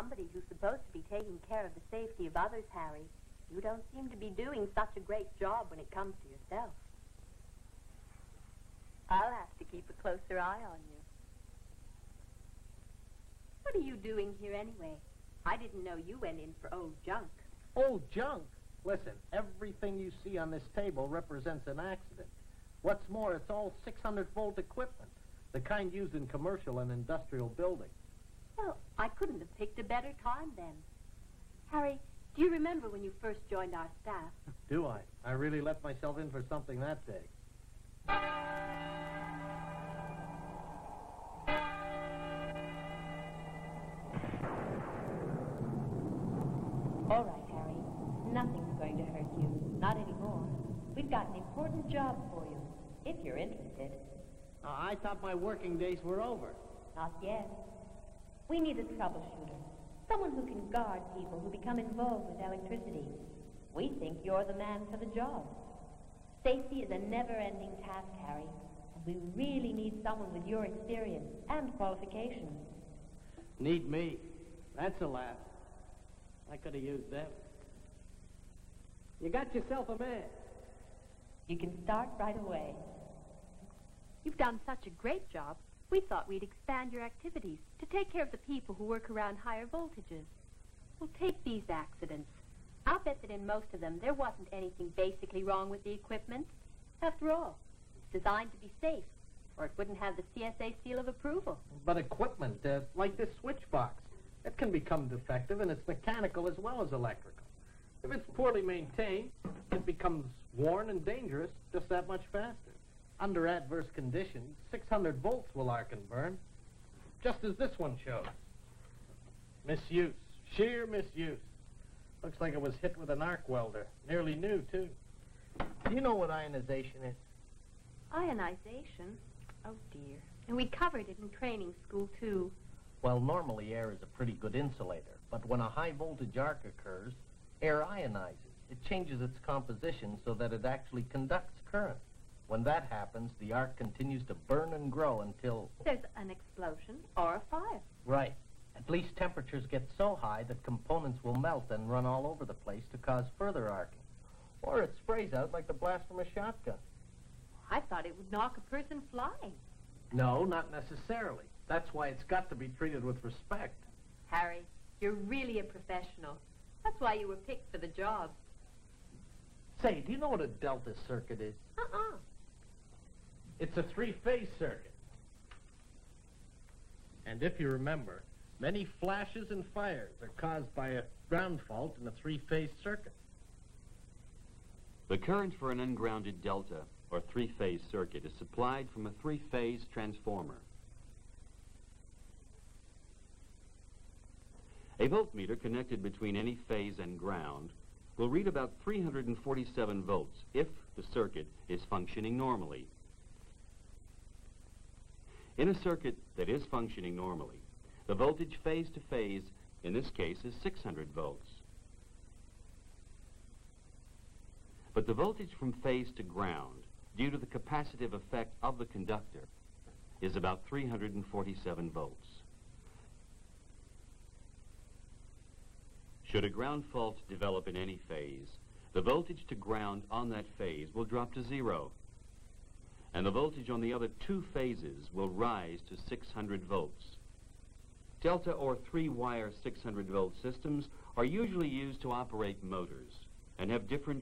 somebody who's supposed to be taking care of the safety of others, Harry, you don't seem to be doing such a great job when it comes to yourself. I'll have to keep a closer eye on you. What are you doing here anyway? I didn't know you went in for old junk. Old junk? Listen, everything you see on this table represents an accident. What's more, it's all 600-volt equipment, the kind used in commercial and industrial buildings. Well, I couldn't have picked a better time then. Harry, do you remember when you first joined our staff? Do I? I really let myself in for something that big. All right, Harry. Nothing's going to hurt you. Not anymore. We've got an important job for you, if you're interested. I thought my working days were over. Not yet. We need a troubleshooter. Someone who can guard people who become involved with electricity. We think you're the man for the job. Safety is a never-ending task, Harry. And we really need someone with your experience and qualifications. Need me? That's a laugh. I could have used them. You got yourself a man. You can start right away. You've done such a great job, we thought we'd expand your activities to take care of the people who work around higher voltages. Well, take these accidents. I'll bet that in most of them there wasn't anything basically wrong with the equipment. After all, it's designed to be safe, or it wouldn't have the CSA seal of approval. But equipment, like this switch box, it can become defective, and it's mechanical as well as electrical. If it's poorly maintained, it becomes worn and dangerous just that much faster. Under adverse conditions, 600 volts will arc and burn, just as this one shows. Misuse, sheer misuse. Looks like it was hit with an arc welder, nearly new, too. Do you know what ionization is? Ionization? Oh, dear. And we covered it in training school, too. Well, normally air is a pretty good insulator, but when a high-voltage arc occurs, air ionizes. It changes its composition so that it actually conducts current. When that happens, the arc continues to burn and grow until... There's an explosion or a fire. Right. At least temperatures get so high that components will melt and run all over the place to cause further arcing. Or it sprays out like the blast from a shotgun. I thought it would knock a person flying. No, not necessarily. That's why it's got to be treated with respect. Harry, you're really a professional. That's why you were picked for the job. Say, do you know what a delta circuit is? Uh-uh. It's a three-phase circuit. And if you remember, many flashes and fires are caused by a ground fault in a three-phase circuit. The current for an ungrounded delta or three-phase circuit is supplied from a three-phase transformer. A voltmeter connected between any phase and ground will read about 347 volts if the circuit is functioning normally. In a circuit that is functioning normally, the voltage phase to phase in this case is 600 volts. But the voltage from phase to ground, due to the capacitive effect of the conductor, is about 347 volts. Should a ground fault develop in any phase, the voltage to ground on that phase will drop to 0, and the voltage on the other two phases will rise to 600 volts. Delta or three-wire 600-volt systems are usually used to operate motors and have different